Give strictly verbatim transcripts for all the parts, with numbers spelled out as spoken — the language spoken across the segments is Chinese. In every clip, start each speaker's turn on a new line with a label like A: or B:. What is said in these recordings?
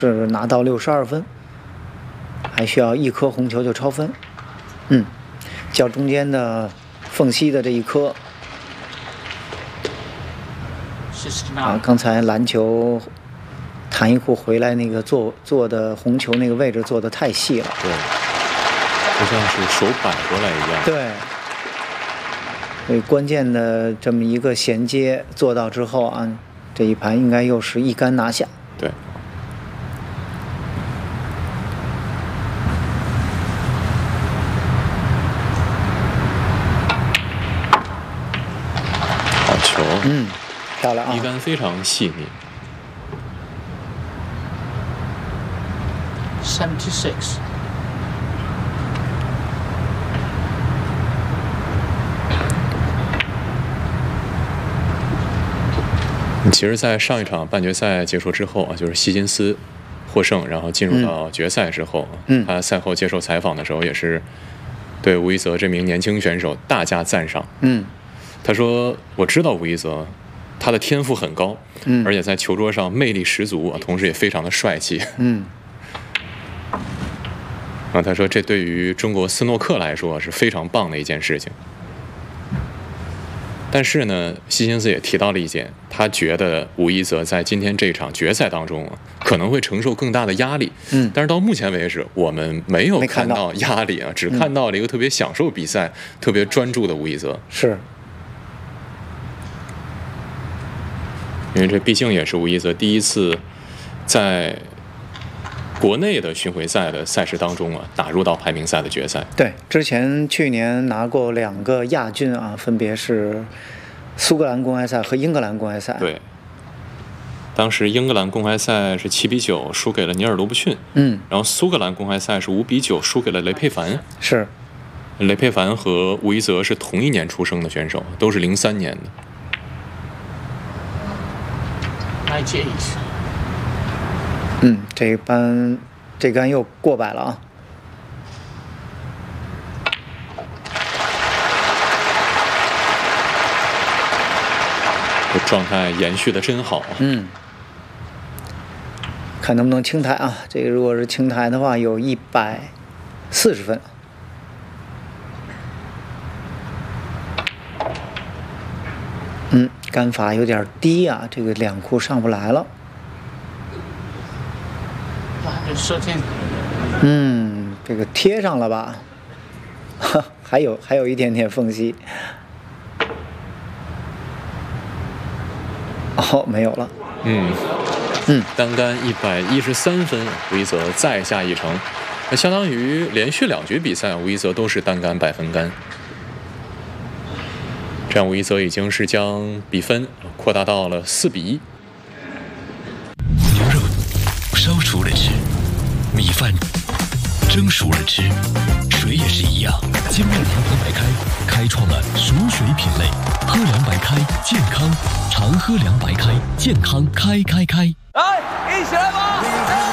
A: 是拿到六十二分，还需要一颗红球就超分。嗯，较中间的缝隙的这一颗。啊，刚才篮球弹一库回来那个做做的红球那个位置做的太细了。
B: 对，就像是手摆过来一样。
A: 对。所以关键的这么一个衔接做到之后啊，这一盘应该又是一杆拿下。
B: 对。好球。
A: 嗯，漂亮啊！
B: 一杆非常细腻。
C: seventy-six。
B: 其实，在上一场半决赛结束之后啊，就是希金斯获胜，然后进入到决赛之后，
A: 嗯，
B: 他赛后接受采访的时候也是对吴一泽这名年轻选手大加赞赏。
A: 嗯，他
B: 说：“我知道吴一泽，他的天赋很高，
A: 嗯，
B: 而且在球桌上魅力十足啊，同时也非常的帅气。”
A: 嗯。
B: 啊，他说这对于中国斯诺克来说是非常棒的一件事情。但是呢，希金斯也提到了一点，他觉得吴一泽在今天这场决赛当中啊，可能会承受更大的压力。
A: 嗯，
B: 但是到目前为止，我们没有看
A: 到
B: 到压力啊，只看到了一个特别享受比赛、嗯、特别专注的吴一泽。
A: 是，
B: 因为这毕竟也是吴一泽第一次在国内的巡回赛的赛事当中啊，打入到排名赛的决赛。
A: 对，之前去年拿过两个亚军啊，分别是苏格兰公开赛和英格兰公开赛。
B: 对，当时英格兰公开赛是七比九输给了尼尔罗布逊，
A: 嗯，
B: 然后苏格兰公开赛是五比九输给了雷佩凡。
A: 是，
B: 雷佩凡和吴一泽是同一年出生的选手，都是零三年的。
C: ninety-eight。
A: 嗯，这班这杆又过百了啊！
B: 这状态延续的真好啊！
A: 嗯，看能不能清台啊？这个如果是清台的话，有一百四十分。嗯，杆法有点低啊，这个两库上不来了。嗯，这个贴上了吧？还有还有一点点缝隙。哦，没有了。
B: 嗯
A: 嗯，
B: 单杆一百一十三分，吴一泽再下一城，那相当于连续两局比赛，吴一泽都是单杆百分杆。这样，吴一泽已经是将比分扩大到了四比一。
D: 牛肉烧熟了吃，米饭蒸熟了吃，水也是一样。精酿长河白开开创了熟水品类，喝凉白开，健康，常喝凉白开，健康开开开。
E: 来，一起来吧！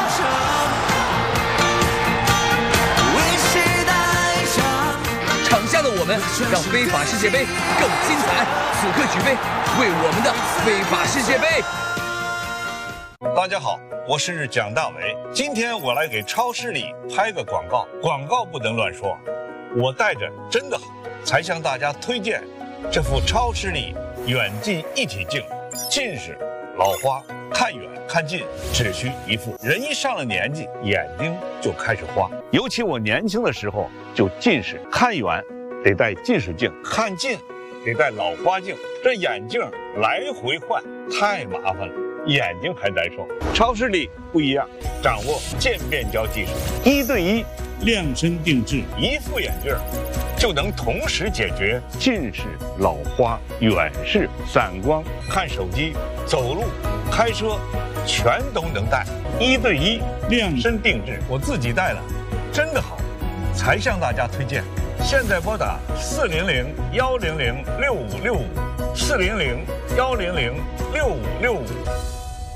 E: 场下的我们让非法世界杯更精彩，此刻举杯，为我们的非法世界杯。
F: 大家好，我是蒋大为，今天我来给超市里拍个广告，广告不能乱说，我带着真的好，才向大家推荐这副超视力远近一体镜，近视、老花、看远看近只需一副。人一上了年纪，眼睛就开始花，尤其我年轻的时候就近视，看远得戴近视镜，看近得戴老花镜，这眼镜来回换太麻烦了，眼睛还难受。超视力不一样，掌握渐变焦技术，一对一量身定制，一副眼镜就能同时解决近视、老花、远视、散光、看手机、走路、开车，全都能戴。一对一量身定制，我自己戴了，真的好，才向大家推荐。现在拨打四零零幺零零六五六五，四零零幺零零六五六五。